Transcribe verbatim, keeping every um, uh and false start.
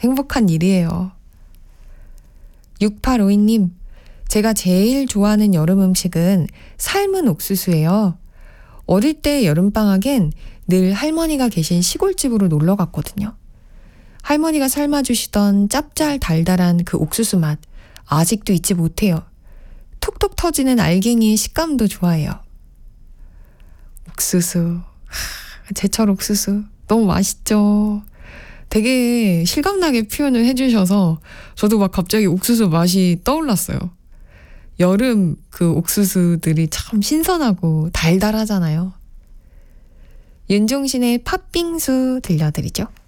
행복한 일이에요. 육팔오이 님, 제가 제일 좋아하는 여름 음식은 삶은 옥수수예요. 어릴 때 여름방학엔 늘 할머니가 계신 시골집으로 놀러 갔거든요. 할머니가 삶아주시던 짭짤 달달한 그 옥수수 맛 아직도 잊지 못해요. 톡톡 터지는 알갱이의 식감도 좋아해요. 옥수수, 하, 제철 옥수수 너무 맛있죠. 되게 실감나게 표현을 해주셔서 저도 막 갑자기 옥수수 맛이 떠올랐어요. 여름 그 옥수수들이 참 신선하고 달달하잖아요. 윤종신의 팥빙수 들려드리죠.